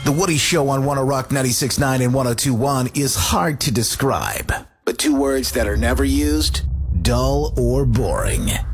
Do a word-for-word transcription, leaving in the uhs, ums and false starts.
The Woody Show on one oh Rock ninety-six point nine and one oh two point one is hard to describe, but two words that are never used, dull or boring.